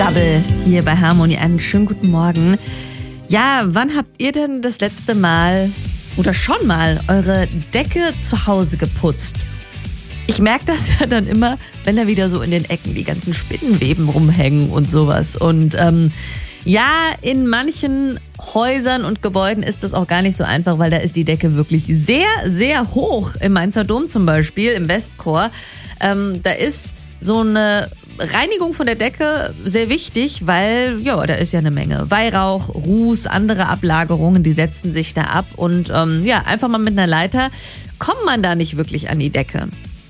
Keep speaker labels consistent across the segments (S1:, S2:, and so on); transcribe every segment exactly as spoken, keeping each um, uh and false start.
S1: Double hier bei Harmony. Einen schönen guten Morgen. Ja, wann habt ihr denn das letzte Mal oder schon mal eure Decke zu Hause geputzt? Ich merke das ja dann immer, wenn da wieder so in den Ecken die ganzen Spinnenweben rumhängen und sowas. Und ähm, ja, in manchen Häusern und Gebäuden ist das auch gar nicht so einfach, weil da ist die Decke wirklich sehr, sehr hoch. Im Mainzer Dom zum Beispiel, im Westchor. Ähm, da ist so eine Reinigung von der Decke sehr wichtig, weil ja, da ist ja eine Menge Weihrauch, Ruß, andere Ablagerungen, die setzen sich da ab. Und ähm, ja, einfach mal mit einer Leiter kommt man da nicht wirklich an die Decke.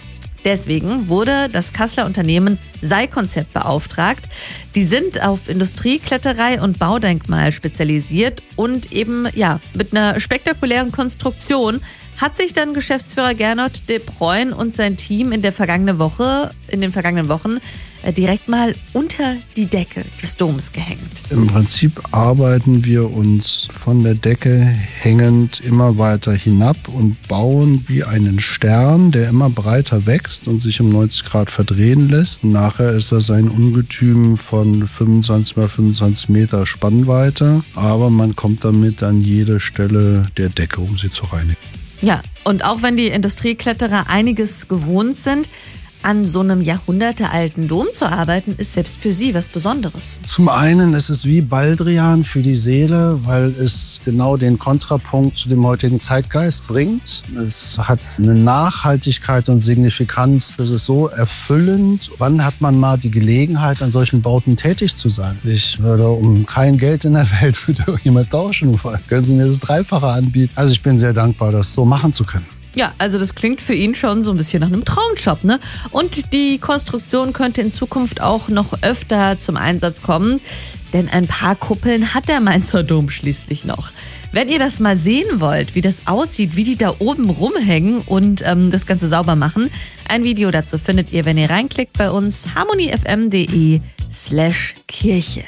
S1: Deswegen wurde das Kasseler Unternehmen Sei-Konzept beauftragt. Die sind auf Industriekletterei und Baudenkmal spezialisiert und eben ja mit einer spektakulären Konstruktion hat sich dann Geschäftsführer Gernot de Bruyn und sein Team in der vergangenen Woche, in den vergangenen Wochen direkt mal unter die Decke des Doms gehängt.
S2: Im Prinzip arbeiten wir uns von der Decke hängend immer weiter hinab und bauen wie einen Stern, der immer breiter wächst und sich um neunzig Grad verdrehen lässt. Nachher ist das ein Ungetüm von fünfundzwanzig mal fünfundzwanzig Meter Spannweite, aber man kommt damit an jede Stelle der Decke, um sie zu reinigen.
S1: Ja, und auch wenn die Industriekletterer einiges gewohnt sind, an so einem jahrhundertealten Dom zu arbeiten, ist selbst für sie was Besonderes.
S2: Zum einen ist es wie Baldrian für die Seele, weil es genau den Kontrapunkt zu dem heutigen Zeitgeist bringt. Es hat eine Nachhaltigkeit und Signifikanz. Das ist so erfüllend. Wann hat man mal die Gelegenheit, an solchen Bauten tätig zu sein? Ich würde um kein Geld in der Welt für irgendjemand tauschen. Können Sie mir das Dreifache anbieten? Also ich bin sehr dankbar, das so machen zu können.
S1: Ja, also das klingt für ihn schon so ein bisschen nach einem Traumjob, ne? Und die Konstruktion könnte in Zukunft auch noch öfter zum Einsatz kommen, denn ein paar Kuppeln hat der Mainzer Dom schließlich noch. Wenn ihr das mal sehen wollt, wie das aussieht, wie die da oben rumhängen und ähm, das Ganze sauber machen, ein Video dazu findet ihr, wenn ihr reinklickt bei uns, harmonyfm.de slash Kirche.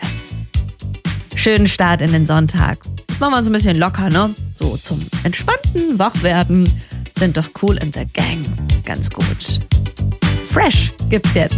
S1: Schönen Start in den Sonntag. Machen wir uns ein bisschen locker, ne? So zum entspannten Wachwerden. Sind doch Kool and the Gang. Ganz gut. Fresh gibt's jetzt.